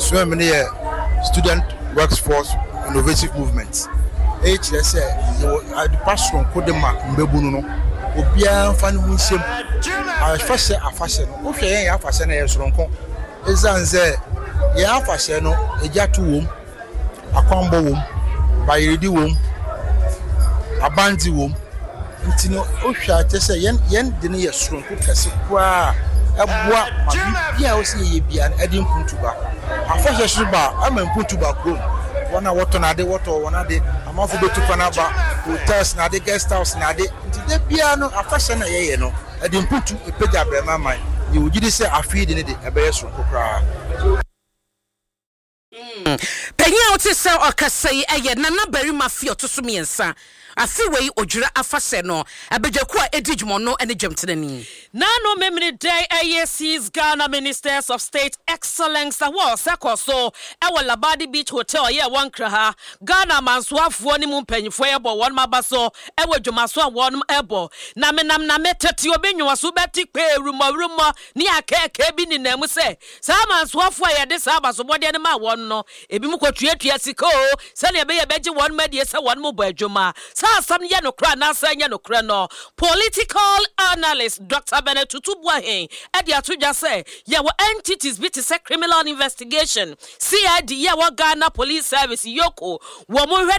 SWIM in the Student Workforce Innovative Movement. HSA, the pastor Kodema Mbebuno, Obia Fan Winsham, I first say a fashion, okay, a fashion is Ronco, Ezanze, Ya Fashion, a Jatu womb, a combo womb, by a ready womb, a bandy womb, Intino, Osha, just a yen dinner strong cook as a qua, a bois, yeah, see ye an Edim Puntuba. A fashion bar, I'm in Puntuba room. One what on a day, what or 1 day, I'm off to go to Panaba, hotels, na the guest house, na the piano, a fashion, you know, I didn't put a page up in my mind. You would say I feed in it, a bear from Cocra. Penya otisa okasai eye nana bari mafia to so miensa afiwei ojura afase no abejekwa edijmo no ene jemtenani Nano memini day ASC's Ghana Ministers of State Excellence Award sekoso ewo Labadi Beach Hotel ye wankra Ghana mansoafo ni mu mpanyifo ebo won mabaso ewo dwomaso won ebo na menam na metati obenwa so beti pe rumo ni akeke bi ni namu se sa mansoafo ayede sa abaso bode ne ma won no ebi mu kotuatua sika o se na be beje won madie se won mo bo adwuma sa asam ye no kra na sa nya no kra no political analyst Dr. Benetutu Buahen edi atuja say ye wo entities bit say criminal investigation CID ye wo Ghana Police Service yoko wo mo